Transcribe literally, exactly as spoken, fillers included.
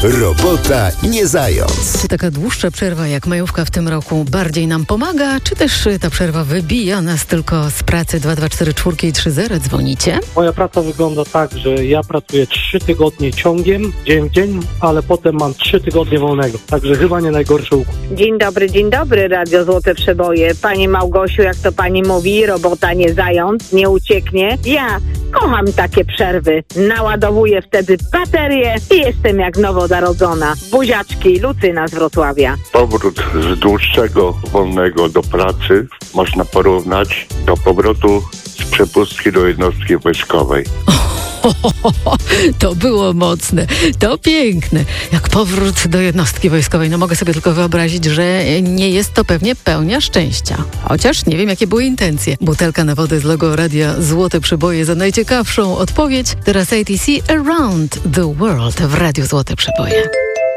Robota nie zając. Czy taka dłuższa przerwa jak majówka w tym roku bardziej nam pomaga, czy też ta przerwa wybija nas tylko z pracy? Dwa dwa cztery cztery i trzy zero dzwonicie? Moja praca wygląda tak, że ja pracuję trzy tygodnie ciągiem, dzień w dzień, ale potem mam trzy tygodnie wolnego. Także chyba nie najgorszy układ. Dzień dobry, dzień dobry, Radio Złote Przeboje. Pani Małgosiu, jak to pani mówi, robota nie zając, nie ucieknie. Ja kocham takie przerwy. Naładowuję wtedy baterię i jestem jak nowonarodzona. Buziaczki, Lucyna z Wrocławia. Powrót z dłuższego wolnego do pracy można porównać do powrotu z przepustki do jednostki wojskowej. To było mocne, to piękne. Jak powrót do jednostki wojskowej. No mogę sobie tylko wyobrazić, że nie jest to pewnie pełnia szczęścia. Chociaż nie wiem, jakie były intencje. Butelka na wodę z logo Radia Złote Przeboje za najciekawszą odpowiedź. Teraz A T C Around the World w Radiu Złote Przeboje.